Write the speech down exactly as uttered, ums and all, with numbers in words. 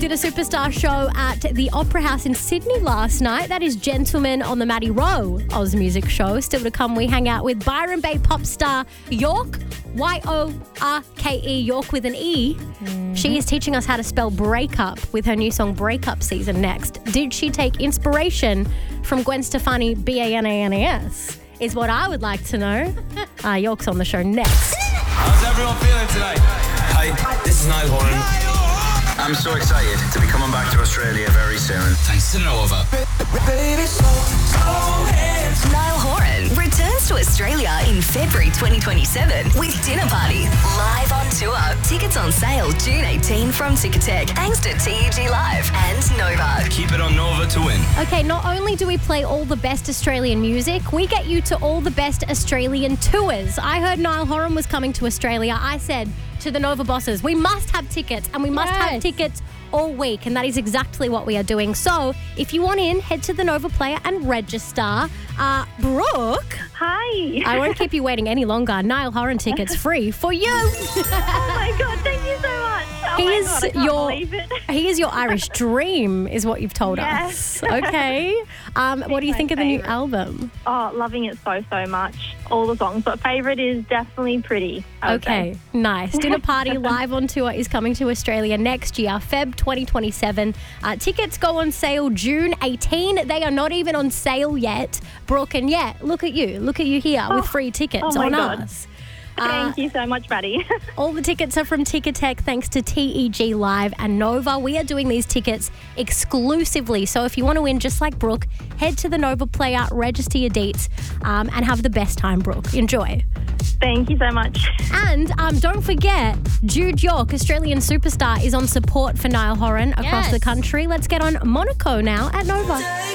did a superstar show at the Opera House in Sydney last night. That is Gentlemen on the Maddie Rowe Oz Music Show. Still to come, we hang out with Byron Bay pop star York, Y O R K E, York with an E. Mm-hmm. She is teaching us how to spell breakup with her new song Breakup Season next. Did she take inspiration from Gwen Stefani, B A N A N A S? Is what I would like to know. Uh, York's on the show next. How's everyone feeling tonight? Hi, this is Niall Horan. I'm so excited to be coming back to Australia very soon. Thanks to Nova. Niall Horan returns to Australia in February twenty twenty-seven with Dinner Party live on tour. Tickets on sale June eighteenth from Ticketek, thanks to T E G Live and Nova. Keep it on Nova to win. Okay, not only do we play all the best Australian music, we get you to all the best Australian tours. I heard Niall Horan was coming to Australia. I said to the Nova bosses, we must have tickets, and we must Yes. have tickets all week, and that is exactly what we are doing. So if you want in, head to the Nova Player and register. Uh, Brooke, Hi. I won't keep you waiting any longer. Niall Horan tickets free for you. Oh my God, thank you so much. Oh He my is God, I can't your believe it. he is your Irish dream, is what you've told Yes. us. Okay. Um, what do you my think of the new favourite. album? Oh, loving it so, so much. All the songs, but favourite is definitely Pretty. I would Okay, say. nice. Dinner Party live on tour is coming to Australia next year, February twenty twenty-seven. Uh, tickets go on sale June eighteenth. They are not even on sale yet, Brooke. And yeah, look at you. Look at you here with free tickets oh my on God. us. Thank you so much, Maddie. All the tickets are from Ticketek thanks to T E G Live and Nova. We are doing these tickets exclusively. So if you want to win just like Brooke, head to the Nova Player, register your deets, um, and have the best time, Brooke. Enjoy. Thank you so much. And um, don't forget, Jude York, Australian superstar, is on support for Niall Horan across Yes. the country. Let's get on Monaco now at Nova.